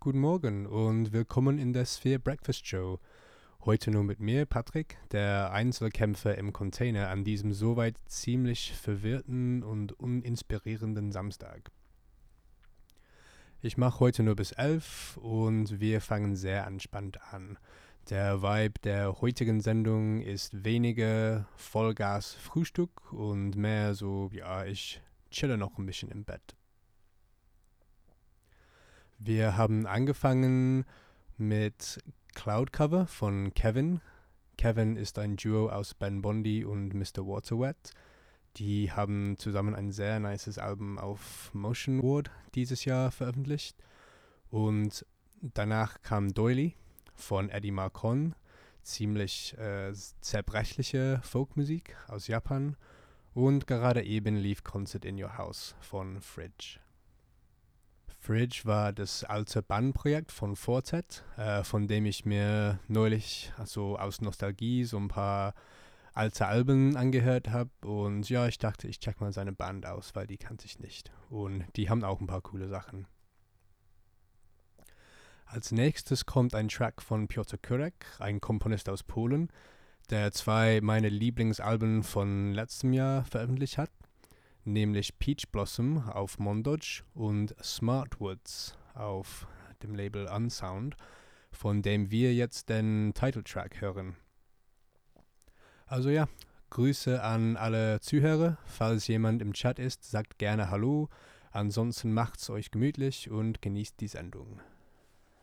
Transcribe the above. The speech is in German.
guten Morgen und willkommen in der Sphere Breakfast Show. Heute nur mit mir, Patrick, der Einzelkämpfer im Container an diesem soweit ziemlich verwirrten und uninspirierenden Samstag. Ich mache heute nur bis 11 und wir fangen sehr entspannt an. Der Vibe der heutigen Sendung ist weniger Vollgas Frühstück und mehr so, ja, ich chille noch ein bisschen im Bett. Wir haben angefangen mit Cloud Cover von Kevin. Kevin ist ein Duo aus Ben Bondi und Mr. Waterwet. Die haben zusammen ein sehr nices Album auf Motion Ward dieses Jahr veröffentlicht. Und danach kam Doily von Eddie Marcon. Ziemlich zerbrechliche Folkmusik aus Japan. Und gerade eben lief Concert in Your House von Fridge. Fridge war das alte Bandprojekt von Fortet, von dem ich mir neulich also aus Nostalgie so ein paar alte Alben angehört habe. Und ja, ich dachte, ich check mal seine Band aus, weil die kannte ich nicht. Und die haben auch ein paar coole Sachen. Als nächstes kommt ein Track von Piotr Kurek, ein Komponist aus Polen, der zwei meiner Lieblingsalben von letztem Jahr veröffentlicht hat, nämlich Peach Blossom auf Mondodge und Smartwoods auf dem Label Unsound, von dem wir jetzt den Titeltrack hören. Also ja, Grüße an alle Zuhörer. Falls jemand im Chat ist, sagt gerne Hallo. Ansonsten macht's euch gemütlich und genießt die Sendung.